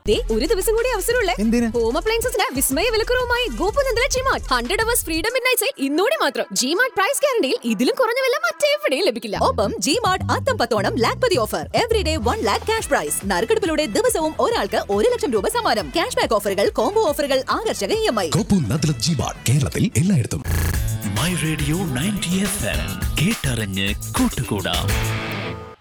ഒരു ദിവസം കൂടി അവസരമുള്ളേ. ഹോം അപ്ലയൻസസിന് വിസ്മയ വിലക്കുറവുമായി ഗോപുനന്ദന G-Mart 100 hours freedom midnight sale ഇന്നോടെ മാത്രം. ജിമാർട്ട് പ്രൈസ് ഗ്യാരണ്ടിയിൽ ഇതിലും കുറഞ്ഞ വില മറ്റെവിടെയും ലഭിക്കില്ല. ഒപ്പം ജിമാർട്ട് അത്തം 10 Lakhpati offer. Everyday 1 lakh cash prize. നറുക്കെടുപ്പിലൂടെ ദിവസവും ഒരാൾക്ക് 1 ലക്ഷം രൂപ സമ്മാനം. ക്യാഷ് ബാക്ക് ഓഫറുകൾ, കോംബോ ഓഫറുകൾ, ആകർഷക EMI. ഗോപുനന്ദന ജിമാർട്ട് കേരളത്തിൽ എല്ലായിടത്തും. മൈ റേഡിയോ 90 FM കേട്ടറിഞ്ഞ് കൂട്ടുകൂടാം.